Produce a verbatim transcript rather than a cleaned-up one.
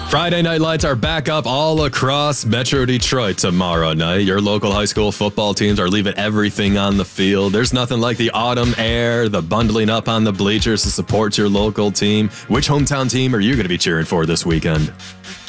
Friday night lights are back up all across Metro Detroit tomorrow night. Your local high school football teams are leaving everything on the field. There's nothing like the autumn air, the bundling up on the bleachers to support your local team. Which hometown team are you going to be cheering for this weekend?